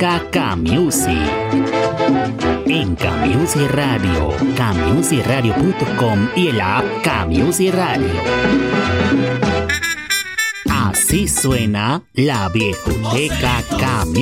K Music. En K Music Radio, kmusicradio.com y el app K Music Radio. Así suena la viejoteca K Music.